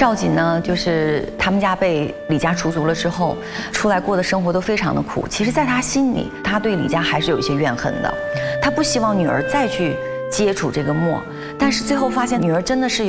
赵锦呢，就是他们家被李家除族了之后，出来过的生活都非常的苦。其实，在他心里，他对李家还是有一些怨恨的，他不希望女儿再去接触这个墨，但是最后发现女儿真的是